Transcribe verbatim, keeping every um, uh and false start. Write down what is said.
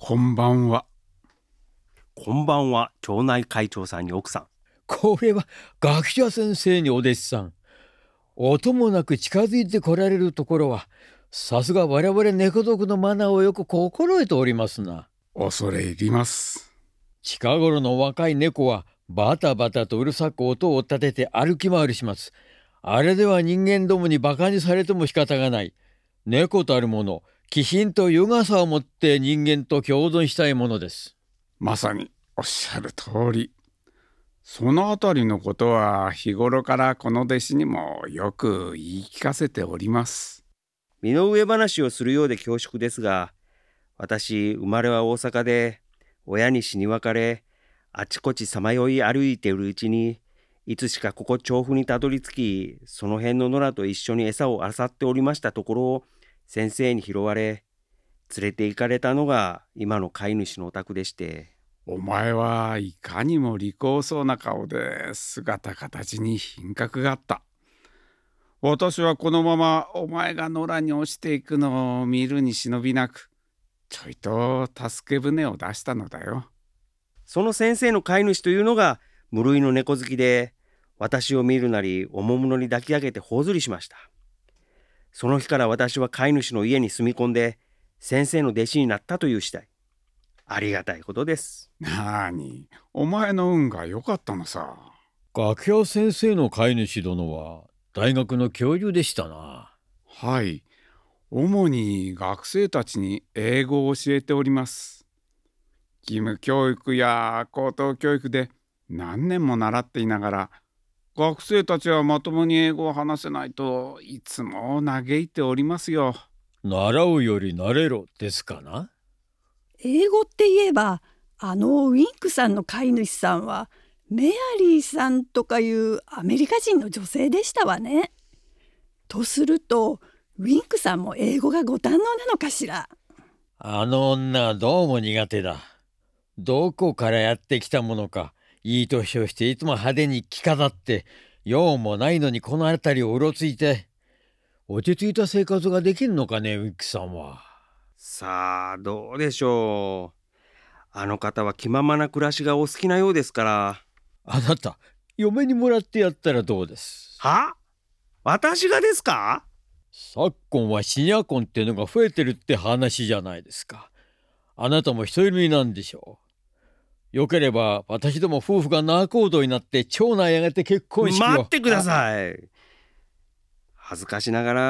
こんばんは。 こんばんは、町内会長さんに奥さん。 これは学者先生にお弟子さん。音もなく近づいてこられるところは、さすが我々猫族のマナーをよく心得ておりますな。 恐れ入ります。 近頃の若い猫はバタバタとうるさく音を立てて歩き回りします。あれでは人間どもにバカにされても仕方がない。猫たるもの、気品と優雅さを持って人間と共存したいものです。 まさにおっしゃる通り。そのあたりのことは日頃からこの弟子にもよく言い聞かせております。 身の上話をするようで恐縮ですが、私、生まれは大阪で、親に死に別れ、あちこちさまよい歩いているうちに、いつしかここ調布にたどり着き、その辺の野良と一緒に餌を漁っておりましたところを先生に拾われ、連れて行かれたのが今の飼い主のお宅でして。 お前はいかにも利口そうな顔で姿形に品格があった。私はこのままお前が野良に落ちていくのを見るに忍びなく、ちょいと助け舟を出したのだよ。 その先生の飼い主というのが無類の猫好きで、私を見るなりおもむろに抱き上げて頬ずりしました。その日から私は飼い主の家に住み込んで先生の弟子になったという次第。ありがたいことです。 なあに、お前の運が良かったのさ。 学者先生の飼い主殿は大学の教授でしたな。 はい、主に学生たちに英語を教えております。義務教育や高等教育で何年も習っていながら、学生たちはまともに英語を話せないといつも嘆いておりますよ。 習うより慣れろですかな。 英語って言えば、あのウィンクさんの飼い主さんはメアリーさんとかいうアメリカ人の女性でしたわね。とするとウィンクさんも英語がご堪能なのかしら。 あの女はどうも苦手だ。どこからやってきたものか。いい年をしていつも派手に着飾って、用もないのにこの辺りをうろついて。落ち着いた生活ができるのかね、ウィックさんは。 さあ、どうでしょう。あの方は気ままな暮らしがお好きなようですから。 あなた、嫁にもらってやったらどうです。 は？私がですか？ 昨今はシニア婚ってのが増えてるって話じゃないですか。あなたも独り身なんでしょう。よければ私ども夫婦が仲人になって町内へ上げて結婚式を。 待ってください。恥ずかしながら